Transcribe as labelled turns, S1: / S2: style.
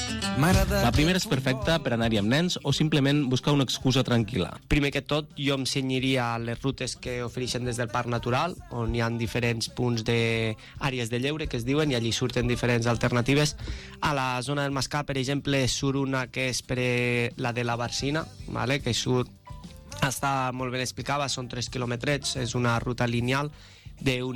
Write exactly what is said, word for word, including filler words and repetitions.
S1: La primera és perfecta per anar-hi amb nens o simplement buscar una excusa tranquil·la.
S2: Primer que tot, jo em cenyiria a les rutes que ofereixen des del Parc Natural, on hi ha diferents punts d'àrees de lleure, que es diuen, i allí surten diferents alternatives. A la zona del Mascar, per exemple, surt una que és per la de la Barcina, vale? Que surt, està molt ben explicada, són tres quilòmetres, és una ruta lineal d'un